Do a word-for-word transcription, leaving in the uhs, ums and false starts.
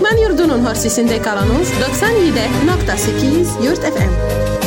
Türkmen yurdunun hörsesinde kalanız doksan yedi nokta sekiz Yurt F M.